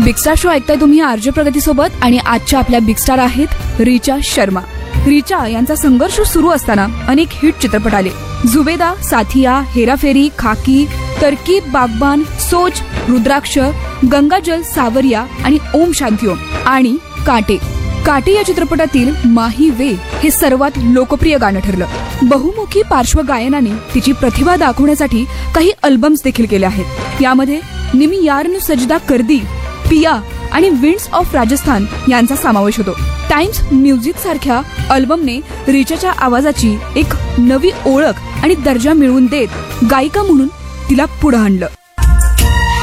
Big star show ऐकताय तुम्ही RJ प्रगती सोबत आणि आजच्या आपल्या बिग स्टार आहेत रिचा शर्मा. रिचा यांचा संघर्ष सुरू असताना अनेक हिट चित्रपट आले. जुबेदा, साथिया, हेराफेरी, खाकी, तरकीब, बागबान, सोच, रुद्राक्ष, गंगाजल, सावरिया आणि ओम शांती ओम आणि काटे. काटे या चित्रपटातील माही वे हे सर्वात लोकप्रिय गाणं ठरलं. बहुमुखी पार्श्वगायनाने तिची प्रतिभा दाखवण्यासाठी काही अल्बम्स देखील केले आहेत. यामध्ये निमी यार नु सजदा करदी, पिया आणि विंड्स ऑफ राजस्थान यांचा समावेश होतो. टाइम्स म्युझिक सारख्या अल्बमने रिचाच्या आवाजाची एक नवी ओळख आणि दर्जा मिळवून देत गायिका म्हणून तिला पुढे आणलं.